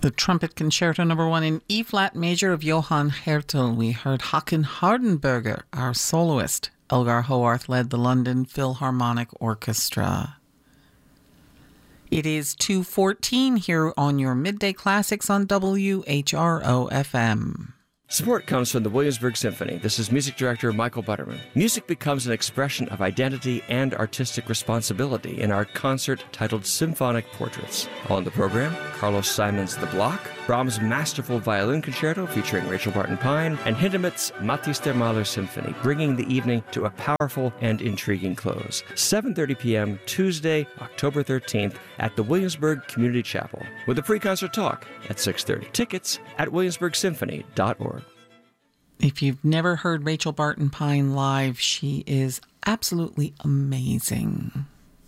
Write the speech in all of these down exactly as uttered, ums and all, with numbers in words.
The Trumpet Concerto Number One in E-flat major of Johann Hertel. We heard Håkan Hardenberger, our soloist. Elgar Howarth led the London Philharmonic Orchestra. It is two fourteen here on your Midday Classics on W H R O F M. Support comes from the Williamsburg Symphony. This is music director Michael Butterman. Music becomes an expression of identity and artistic responsibility in our concert titled Symphonic Portraits. On the program, Carlos Simon's The Block, Brahms' masterful violin concerto featuring Rachel Barton Pine, and Hindemith's Matthias der Mahler Symphony, bringing the evening to a powerful and intriguing close. seven thirty p.m. Tuesday, October thirteenth at the Williamsburg Community Chapel, with a pre-concert talk at six thirty. Tickets at williamsburg symphony dot org. If you've never heard Rachel Barton Pine live, she is absolutely amazing.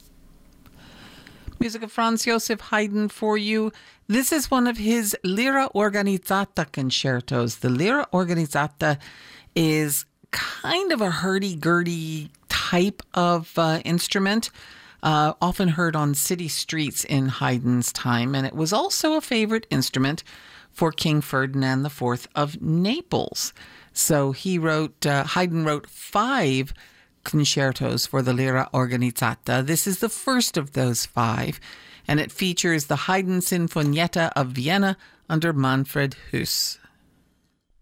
Music of Franz Joseph Haydn for you. This is one of his Lira Organizzata concertos. The Lira Organizzata is kind of a hurdy-gurdy type of uh, instrument, uh, often heard on city streets in Haydn's time, and it was also a favorite instrument for King Ferdinand the Fourth of Naples. So he wrote, uh, Haydn wrote five concertos for the Lira Organizzata. This is the first of those five, and it features the Haydn Sinfonietta of Vienna under Manfred Huss.